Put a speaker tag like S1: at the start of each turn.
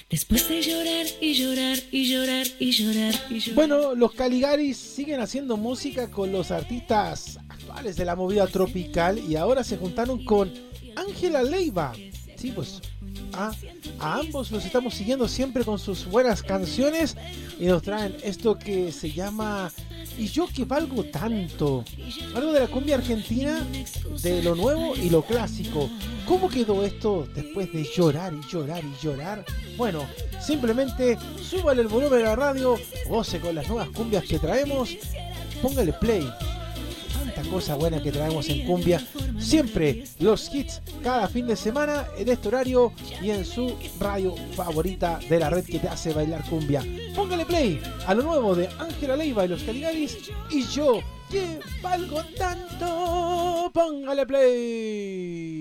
S1: Después de llorar y llorar y llorar y llorar y llorar.
S2: Bueno, los Caligaris siguen haciendo música con los artistas actuales de la movida tropical y ahora se juntaron con Ángela Leiva. Sí, pues a ambos los estamos siguiendo siempre con sus buenas canciones y nos traen esto que se llama Y yo que valgo tanto. Algo de la cumbia argentina, de lo nuevo y lo clásico. ¿Cómo quedó esto después de llorar y llorar y llorar? Bueno, simplemente súbale el volumen a la radio, goce con las nuevas cumbias que traemos, póngale play. Tanta cosa buena que traemos en cumbia. Siempre los hits cada fin de semana en este horario y en su radio favorita de la red que te hace bailar cumbia. Póngale play a lo nuevo de Ángela Leiva y los Caligaris. Y yo que valgo tanto. Póngale play.